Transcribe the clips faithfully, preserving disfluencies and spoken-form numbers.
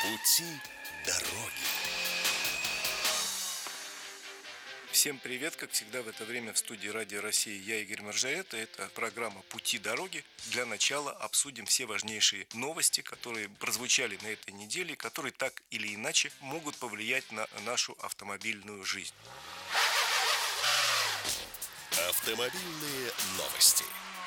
Пути дороги. Всем привет! Как всегда в это время в студии Радио России я, Игорь Маржарет. Это программа «Пути дороги». Для начала обсудим все важнейшие новости, которые прозвучали на этой неделе, которые так или иначе могут повлиять на нашу автомобильную жизнь. Автомобильные новости.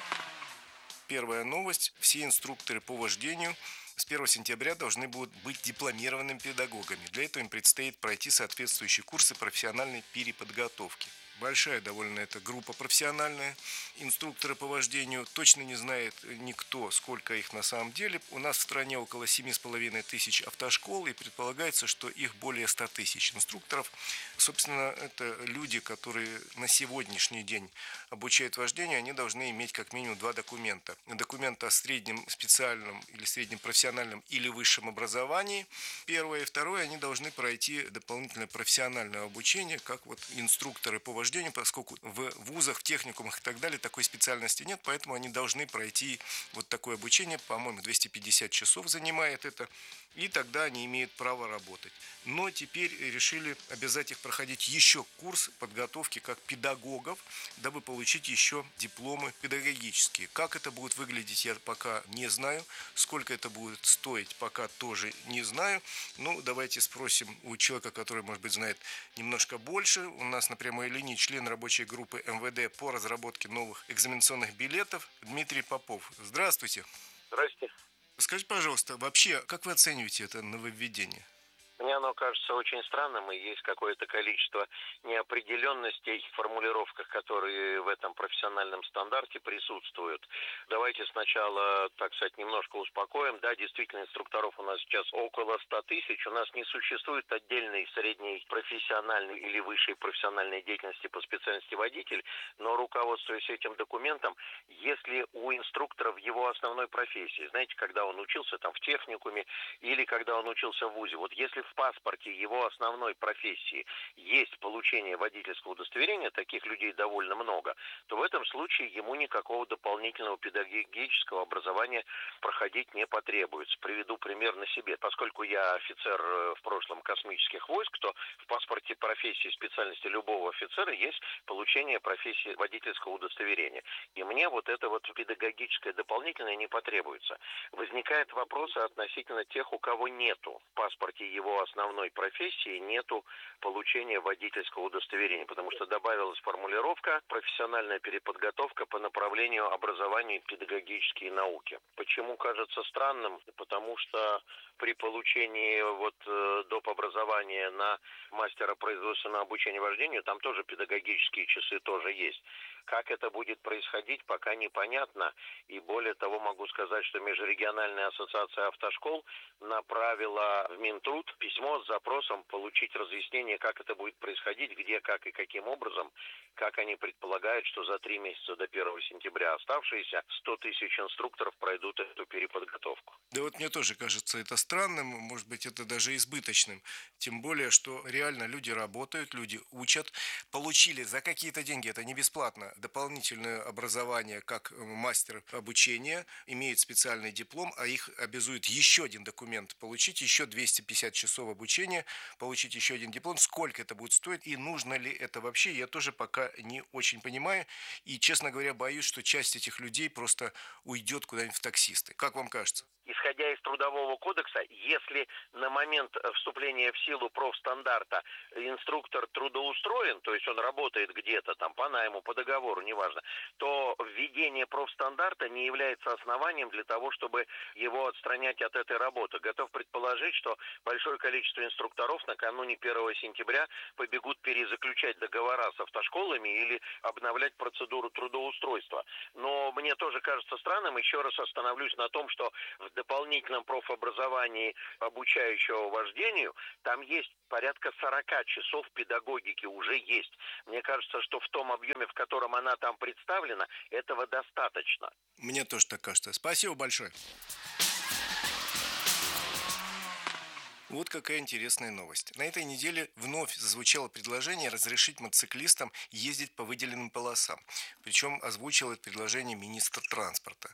Первая новость. Все инструкторы по вождению с первого сентября должны будут быть дипломированными педагогами. Для этого им предстоит пройти соответствующие курсы профессиональной переподготовки. Большая довольно эта группа профессиональная. Инструкторы по вождению точно не знает никто, сколько их на самом деле. У нас в стране около семь с половиной тысяч автошкол, и предполагается, что их более ста тысяч инструкторов. Собственно, это люди, которые на сегодняшний день обучают вождению, они должны иметь как минимум два документа. Документ о среднем специальном или среднем профессиональном или высшем образовании. Первое и второе, они должны пройти дополнительное профессиональное обучение, как вот инструкторы по вождению, поскольку в вузах, в техникумах и так далее такой специальности нет, поэтому они должны пройти вот такое обучение, по-моему, двести пятьдесят часов занимает это, и тогда они имеют право работать. Но теперь решили обязать их проходить еще курс подготовки как педагогов, дабы получить еще дипломы педагогические. Как это будет выглядеть, я пока не знаю. Сколько это будет стоить, пока тоже не знаю. Ну, давайте спросим у человека, который, может быть, знает немножко больше. У нас на прямой линии член рабочей группы эм вэ дэ по разработке новых экзаменационных билетов Дмитрий Попов. Здравствуйте. Здрасте. Скажите, пожалуйста, вообще, как вы оцениваете это нововведение? Мне оно кажется очень странным, и есть какое-то количество неопределенностей в формулировках, которые в этом профессиональном стандарте присутствуют. Давайте сначала, так сказать, немножко успокоим. Да, действительно, инструкторов у нас сейчас около ста тысяч. У нас не существует отдельной средней профессиональной или высшей профессиональной деятельности по специальности водитель, но руководствуясь этим документом, если у инструктора в его основной профессии, знаете, когда он учился там в техникуме или когда он учился в вузе, вот если в паспорте его основной профессии есть получение водительского удостоверения, таких людей довольно много, то в этом случае ему никакого дополнительного педагогического образования проходить не потребуется. Приведу пример на себе. Поскольку я офицер в прошлом космических войск, то в паспорте профессии специальности любого офицера есть получение профессии водительского удостоверения. И мне вот это вот педагогическое дополнительное не потребуется. Возникает вопрос относительно тех, у кого нету в паспорте его основной профессии нету получения водительского удостоверения, потому что добавилась формулировка «профессиональная переподготовка по направлению образования и педагогические науки». Почему кажется странным? Потому что при получении вот э, доп. Образования на мастера производственного обучения вождению там тоже педагогические часы тоже есть. Как это будет происходить, пока непонятно. И более того, могу сказать, что Межрегиональная ассоциация автошкол направила в Минтруд письмо с запросом получить разъяснение, как это будет происходить, где, как и каким образом, как они предполагают, что за три месяца до первого сентября оставшиеся сто тысяч инструкторов пройдут эту переподготовку. Да вот мне тоже кажется это странным, может быть, это даже избыточным. Тем более, что реально люди работают, люди учат, получили за какие-то деньги, это не бесплатно, дополнительное образование как мастер обучения, имеют специальный диплом, а их обязует еще один документ получить, еще двести пятьдесят часов обучения, получить еще один диплом. Сколько это будет стоить и нужно ли это вообще, я тоже пока не очень понимаю. И, честно говоря, боюсь, что часть этих людей просто уйдет куда-нибудь в таксисты. Как вам кажется? Исходя из Трудового кодекса, если на момент вступления в силу профстандарта инструктор трудоустроен, то есть он работает где-то там по найму, по договору, неважно, то введение профстандарта не является основанием для того, чтобы его отстранять от этой работы. Готов предположить, что большое количество инструкторов накануне первого сентября побегут перезаключать договора с автошколами или обновлять процедуру трудоустройства. Но мне тоже кажется странным, еще раз остановлюсь на том, что в дополнительном профобразовании, обучающего вождению, там есть порядка сорока часов педагогики уже есть. Мне кажется, что в том объеме, в котором она там представлена, этого достаточно. Мне тоже так кажется. Спасибо большое. Вот какая интересная новость. На этой неделе вновь зазвучало предложение разрешить мотоциклистам ездить по выделенным полосам. Причем озвучил это предложение министр транспорта.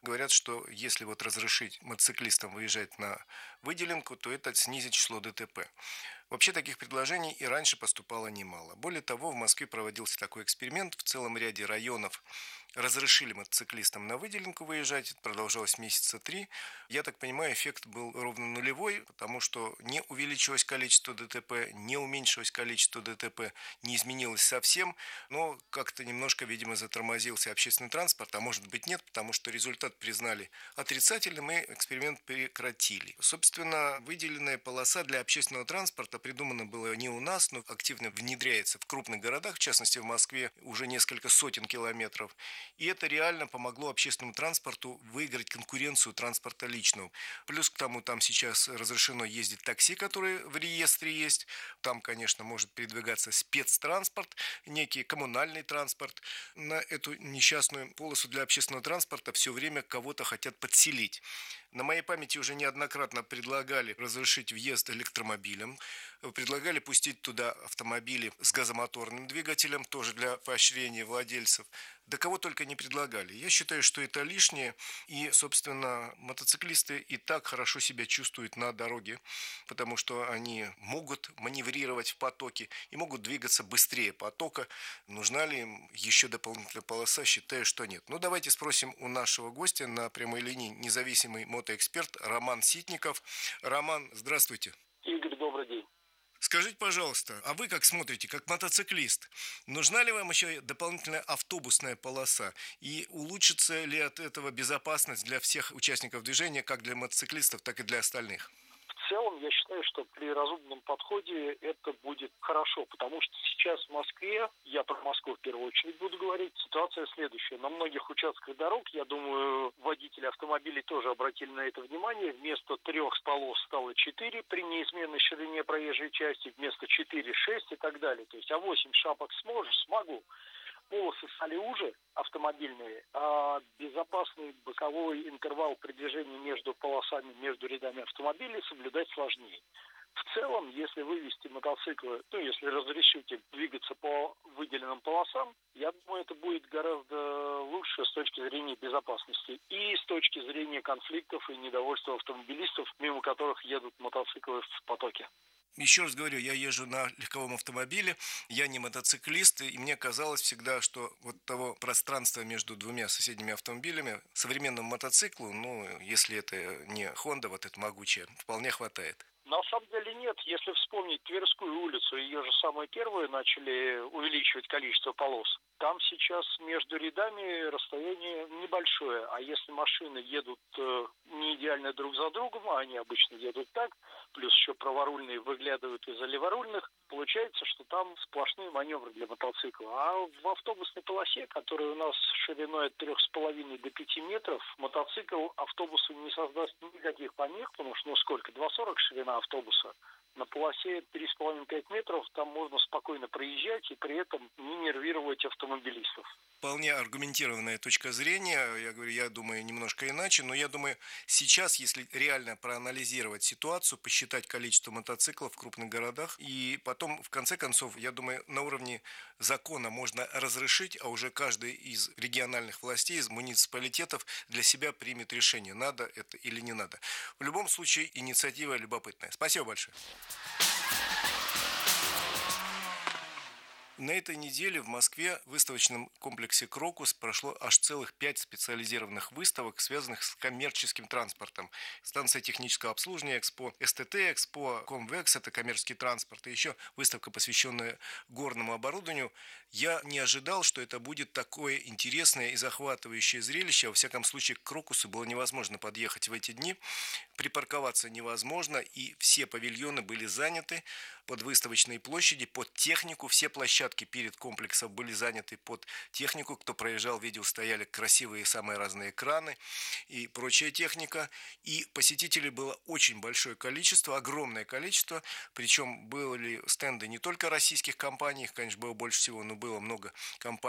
Говорят, что если вот разрешить мотоциклистам выезжать на выделенку, то это снизит число ДТП. Вообще таких предложений и раньше поступало немало. Более того, в Москве проводился такой эксперимент. В целом ряде районов разрешили мотоциклистам на выделенку выезжать. Это продолжалось месяца три. Я так понимаю, эффект был ровно нулевой, потому что не увеличилось количество ДТП, не уменьшилось количество ДТП, не изменилось совсем, но как-то немножко, видимо, затормозился общественный транспорт, а может быть нет, потому что результат признали отрицательным и эксперимент прекратили. Собственно, выделенная полоса для общественного транспорта придумана была не у нас, но активно внедряется в крупных городах, в частности в Москве уже несколько сотен километров. И это реально помогло общественному транспорту выиграть конкуренцию транспорта личного. Плюс к тому там сейчас разрешено ездить такси, которые в реестре есть. Там, конечно, может передвигаться спецтранспорт, некий коммунальный транспорт. На эту несчастную полосу для общественного транспорта все время кого-то хотят подселить. На моей памяти уже неоднократно предлагали разрешить въезд электромобилям, предлагали пустить туда автомобили с газомоторным двигателем, тоже для поощрения владельцев. Да кого только не предлагали. Я считаю, что это лишнее, и, собственно, мотоциклисты и так хорошо себя чувствуют на дороге, потому что они могут маневрировать в потоке и могут двигаться быстрее потока. Нужна ли им еще дополнительная полоса? Считаю, что нет. Ну, давайте спросим у нашего гостя на прямой линии независимый мотоэксперт Роман Ситников. Роман, здравствуйте. Игорь, добрый день. Скажите, пожалуйста, а вы как смотрите, как мотоциклист? Нужна ли вам еще дополнительная автобусная полоса? И улучшится ли от этого безопасность для всех участников движения, как для мотоциклистов, так и для остальных? В целом, я считаю, что при разумном подходе это будет хорошо, потому что сейчас в Москве, я про Москву в первую очередь буду говорить, ситуация следующая. На многих участках дорог, я думаю, водители автомобилей тоже обратили на это внимание, вместо трех полос стало четыре при неизменной ширине проезжей части, вместо четыре шесть и так далее. То есть, а восемь шапок сможешь? Смогу. Полосы стали уже автомобильные, а безопасный боковой интервал при движении между полосами, между рядами автомобилей соблюдать сложнее. В целом, если вывести мотоциклы, ну, если разрешите двигаться по выделенным полосам, я думаю, это будет гораздо лучше с точки зрения безопасности и с точки зрения конфликтов и недовольства автомобилистов, мимо которых едут мотоциклы в потоке. Еще раз говорю, я езжу на легковом автомобиле, я не мотоциклист, и мне казалось всегда, что вот того пространства между двумя соседними автомобилями современному мотоциклу, ну, если это не Honda, вот это могучая, вполне хватает. На самом деле нет. Если вспомнить Тверскую улицу, ее же самую первую начали увеличивать количество полос. Там сейчас между рядами расстояние небольшое. А если машины едут э, не идеально друг за другом, а они обычно едут так, плюс еще праворульные выглядывают из-за леворульных, получается, что там сплошные маневры для мотоцикла. А в автобусной полосе, которая у нас шириной от трех с половиной до пяти метров, мотоцикл автобусу не создаст никаких помех, потому что, ну сколько, два сорок ширина автобуса. На полосе три с половиной - пять метров там можно спокойно проезжать и при этом не нервировать автомобилистов. Вполне аргументированная точка зрения. Я говорю, я думаю немножко иначе, но я думаю, сейчас, если реально проанализировать ситуацию, посчитать количество мотоциклов в крупных городах, и потом, в конце концов, я думаю, на уровне закона можно разрешить, а уже каждый из региональных властей, из муниципалитетов для себя примет решение, надо это или не надо. В любом случае, инициатива любопытная. Спасибо большое. На этой неделе в Москве в выставочном комплексе «Крокус» прошло аж целых пять специализированных выставок, связанных с коммерческим транспортом. Станция технического обслуживания, Экспо СТТ, Экспо Комвекс, это коммерческий транспорт, и еще выставка, посвященная горному оборудованию. Я не ожидал, что это будет такое интересное и захватывающее зрелище. Во всяком случае, к «Крокусу» было невозможно подъехать в эти дни, припарковаться невозможно, и все павильоны были заняты под выставочные площади, под технику, все площадки перед комплексом были заняты под технику. Кто проезжал, видел, стояли красивые самые разные экраны и прочая техника. И посетителей было очень большое количество, огромное количество. Причем были стенды не только российских компаний, их, конечно, было больше всего, но было много компаний